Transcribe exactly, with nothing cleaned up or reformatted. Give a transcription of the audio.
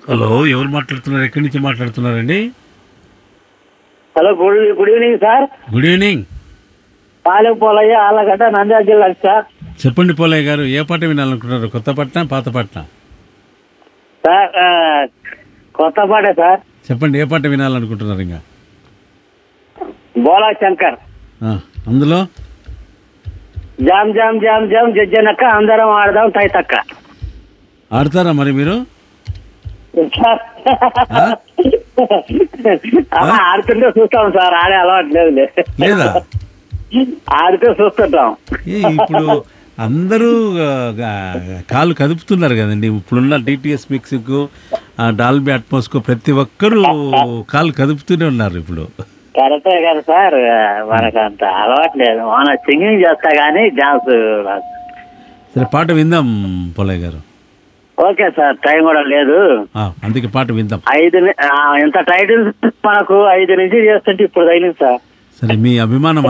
Hello, ఎవరు మాట్లాడుతున్నారు? ఎక్కడి నుంచి మాట్లాడుతున్నారండి? Hello, good good evening sir. Good evening. Palem Polayya, Allagadda, Nandyal జిల్లా సార్. చెప్పండి పోలయ్య గారు, ఏ పాట వినాలనుకుంటున్నారు? కొత్త పట్న, పాత పట్న? సార్ ఆ, కొత్త పాట సార్. చెప్పండి, ఏ పాట వినాలనుకుంటున్నారు? ఇంకా బోలా శంకర్. ఆ, అందులో జామ్ జామ్ జామ్ జామ్ జజ్జనక్క, అందరం ఆడదాం తైతక్క. ఆడతారా మరి మీరు? సార్, ఆ? ఆ, ఆడుతుంటే చూస్తాం సార్, ఆడే అలవాటు లేదు. లేదా? ఆడితే చూస్తుంటాం. ఏ, ఇప్పుడు అందరూ ఆ, గా- కాలు కదుపుతున్నారు కదండి. ఇప్పుడున్న డిటిఎస్ మిక్స్కు, డాల్బీ అట్మాస్కు ప్రతి ఒక్కరూ కాలు కదుపుతూనే ఉన్నారు ఇప్పుడు. కరెక్టే కదా సార్, మనకు అంత అలవాటు లేదు. మన సింగింగ్ చేస్తా గానీ డాన్స్ రాదు. సరే, పాట విందాం పోలయ్య గారు. ఓకే సార్, టైం కూడా లేదు. ఆ, అందుకే పాట విందాం. ఐదు ని- ఆ, ఎంత టైటిల్ మనకు ఐదు నుంచి చేస్తుంటే ఇప్పుడు తగిలింది సార్. సరే, మీ అభిమానం